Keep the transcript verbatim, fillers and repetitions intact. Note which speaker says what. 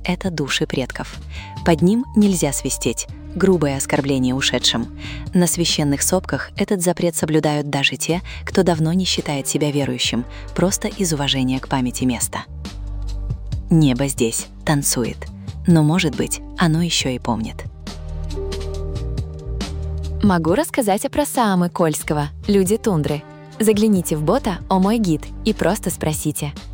Speaker 1: — это души предков. Под ним нельзя свистеть, грубое оскорбление ушедшим. На священных сопках этот запрет соблюдают даже те, кто давно не считает себя верующим, просто из уважения к памяти места. Небо здесь танцует, но, может быть, оно еще и помнит.
Speaker 2: Могу рассказать про Саамы Кольского, люди тундры. Загляните в бота «О мой гид» и просто спросите —